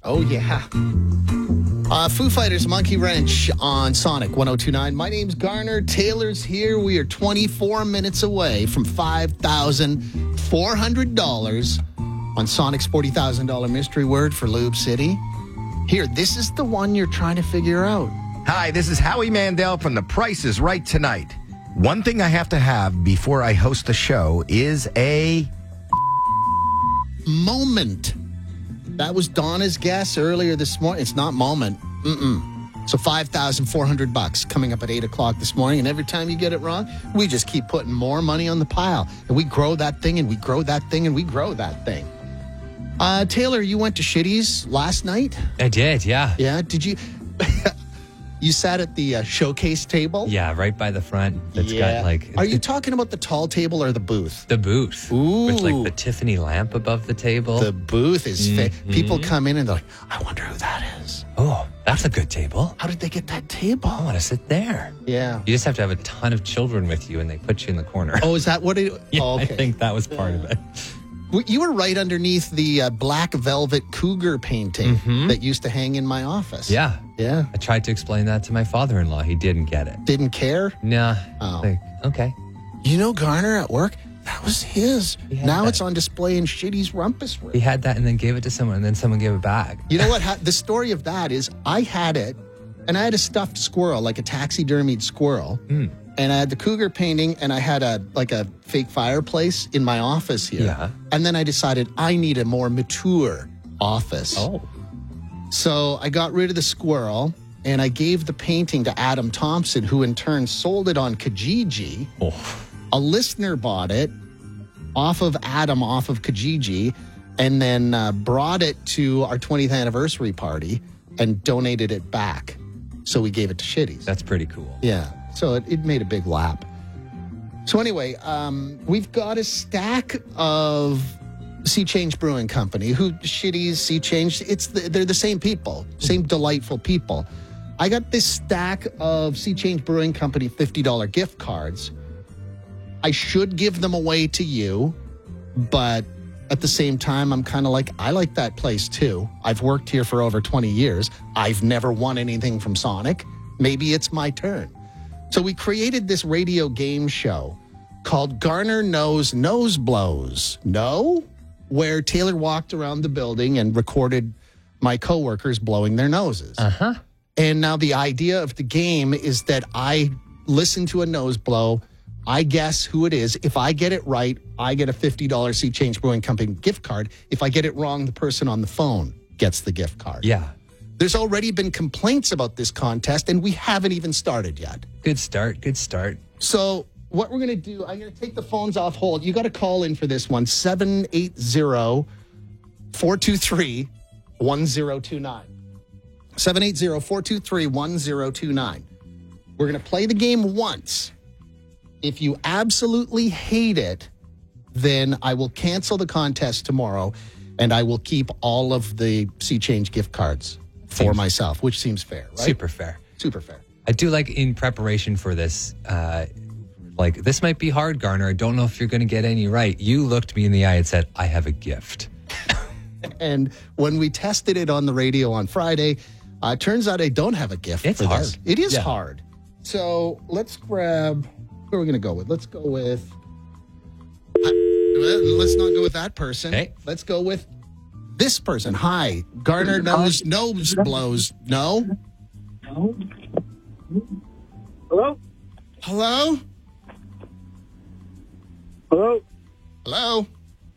Oh, yeah. Foo Fighters, Monkey Wrench on Sonic 102.9. My name's Garner. Taylor's here. We are 24 minutes away from $5,400 on Sonic's $40,000 mystery word for Lube City. Here, this is the one you're trying to figure out. Hi, this is Howie Mandel from The Price is Right Tonight. One thing I have to have before I host the show is a moment. That was Donna's guess earlier this morning. It's not moment. So $5,400 coming up at 8 o'clock this morning. And every time you get it wrong, we just keep putting more money on the pile. And we grow that thing, and we grow that thing, and we grow that thing. Taylor, you went to Shitty's last night? I did, yeah. Yeah? Did you... You sat at the showcase table? Yeah, right by the front. That's got like... Are you talking about the tall table or the booth? The booth. Ooh. With like the Tiffany lamp above the table. The booth is... People come in and they're like, I wonder who that is. Oh, that's a good table. How did they get that table? I want to sit there. Yeah. You just have to have a ton of children with you and they put you in the corner. Oh, is that what it... Yeah, oh, okay. I think that was part of it. You were right underneath the black velvet cougar painting that used to hang in my office. Yeah. Yeah. I tried to explain that to my father-in-law. He didn't get it. Didn't care? Nah. Oh. Like, okay. You know Garner at work? That was his. Now that. it's on display in Shitty's rumpus room. He had that and then gave it to someone and then someone gave it back. You know what? The story of that is I had it, and I had a stuffed squirrel, like a taxidermied squirrel. And I had the cougar painting, and I had a fake fireplace in my office here. Yeah. And then I decided I need a more mature office. Oh. So I got rid of the squirrel, and I gave the painting to Adam Thompson, who in turn sold it on Kijiji. Oh. A listener bought it off of Kijiji, and then brought it to our 20th anniversary party and donated it back. So we gave it to Shitty's. That's pretty cool. Yeah. So it made a big lap. So anyway, we've got a stack of Sea Change Brewing Company, who Shitty's, Sea Change, they're the same people, same delightful people. I got this stack of Sea Change Brewing Company $50 gift cards. I should give them away to you, but at the same time, I'm kind of like, I like that place too. I've worked here for over 20 years. I've never won anything from Sonic. Maybe it's my turn. So we created this radio game show called Garner Knows Nose Blows. No? Where Taylor walked around the building and recorded my coworkers blowing their noses. Uh-huh. And now the idea of the game is that I listen to a nose blow. I guess who it is. If I get it right, I get a $50 Sea Change Brewing Company gift card. If I get it wrong, the person on the phone gets the gift card. Yeah. There's already been complaints about this contest, and we haven't even started yet. Good start. Good start. So what we're going to do, I'm going to take the phones off hold. You got to call in for this one, 780-423-1029. 780-423-1029. We're going to play the game once. If you absolutely hate it, then I will cancel the contest tomorrow, and I will keep all of the Sea Change gift cards for myself, which seems fair, right? Super fair. Super fair. I do like in preparation for this, this might be hard, Garner. I don't know if you're going to get any right. You looked me in the eye and said, I have a gift. And when we tested it on the radio on Friday, turns out I don't have a gift It's for hard. this. It is Yeah. hard. So let's grab, who are we going to go with? Let's go with, let's not go with that person. Okay. Let's go with this person. Hi, Garner Knows Nose Blows. No? Hello? Hello? Hello? Hello?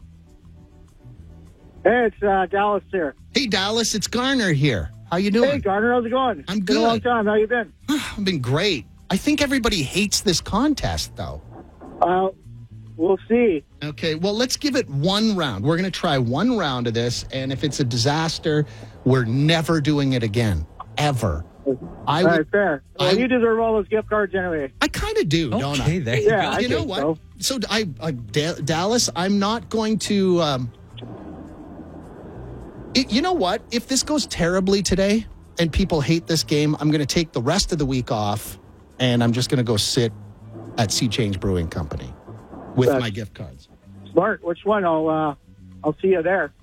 Hey, it's Dallas here. Hey, Dallas, it's Garner here. How you doing? Hey, Garner, how's it going? I'm Been a long good. time. How you been? I've been great. I think everybody hates this contest, though. We'll see. Okay, well, let's give it one round. We're going to try one round of this, and if it's a disaster, we're never doing it again. Ever. All right, fair. Well, you deserve all those gift cards anyway. I kind of do, don't I? Okay, there you Yeah, go. I You know think what? so. Dallas, I'm not going to... you know what? If this goes terribly today and people hate this game, I'm going to take the rest of the week off, and I'm just going to go sit at Sea Change Brewing Company with my gift cards. Smart. Which one? I'll see you there.